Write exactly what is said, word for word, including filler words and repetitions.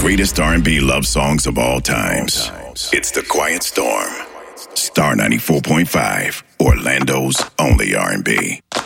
greatest R and B love songs of all times. It's The Quiet Storm. Star ninety-four point five, Orlando's only R and B.